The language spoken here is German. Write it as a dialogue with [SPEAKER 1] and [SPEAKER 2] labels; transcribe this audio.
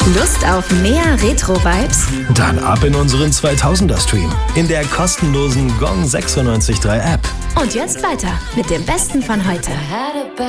[SPEAKER 1] Lust auf mehr Retro-Vibes?
[SPEAKER 2] Dann ab in unseren 2000er-Stream in der kostenlosen Gong 96.3 App.
[SPEAKER 1] Und jetzt weiter mit dem Besten von heute.